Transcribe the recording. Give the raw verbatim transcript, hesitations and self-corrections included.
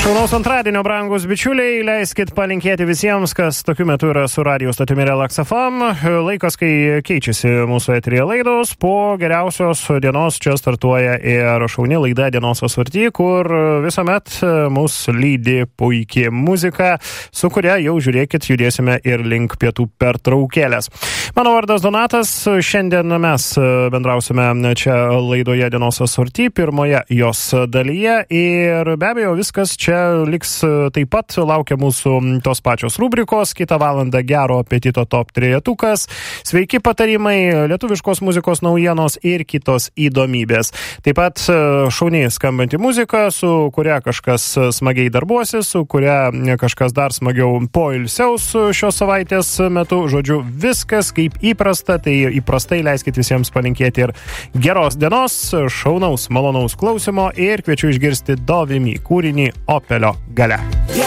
Šaunaus antradienio, brangus bičiuliai, leiskit palinkėti visiems, kas tokiu metu yra su radio statimi Relax F M. Laikas, kai keičiasi mūsų eteryje laidos, po geriausios dienos čia startuoja ir šauni laida Dienos pasvarty, kur visuomet mūsų lydi puikiai muzika, su kuria jau žiūrėkit, judėsime ir link pietų pertraukėlės. Mano vardas Donatas, šiandien mes bendrausime čia laidoje Dienos pasvarty, pirmoje jos dalyje ir be abejo viskas čia liks taip pat, laukia mūsų tos pačios rubrikos, kitą valandą gero apetito top trejetukas, sveiki patarimai, lietuviškos muzikos naujienos ir kitos įdomybės. Taip pat šauniai skambanti muzika, su kuria kažkas smagiai darbuosi, su kuria kažkas dar smagiau poilsiaus šios savaitės metu. Žodžiu, viskas kaip įprasta, tai įprastai leiskit visiems palinkėti ir geros dienos, šaunaus, malonaus klausimo ir kviečiu išgirsti Do Vimy kūrinį Opelio galia.